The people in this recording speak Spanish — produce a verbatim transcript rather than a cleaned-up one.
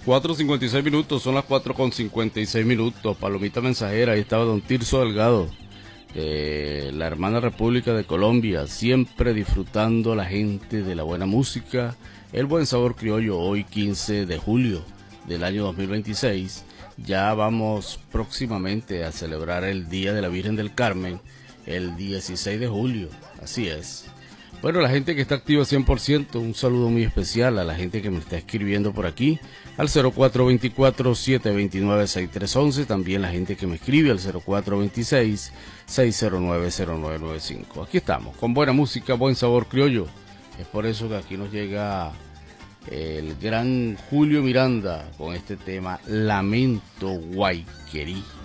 cuatro cincuenta y seis minutos, son las cuatro con cincuenta y seis minutos. Palomita mensajera, ahí estaba don Tirso Delgado, de la hermana República de Colombia, siempre disfrutando a la gente de la buena música, el buen sabor criollo. Hoy quince de julio del año dos mil veintiséis, ya vamos próximamente a celebrar el Día de la Virgen del Carmen, el dieciséis de julio, así es. Bueno, la gente que está activa cien por ciento, un saludo muy especial a la gente que me está escribiendo por aquí, al cero cuatro dos cuatro, siete dos nueve, seis tres uno uno, también la gente que me escribe al cero cuatro dos seis, seis cero nueve, cero nueve nueve cinco. Aquí estamos, con buena música, buen sabor criollo. Es por eso que aquí nos llega el gran Julio Miranda con este tema, Lamento Guayquerí.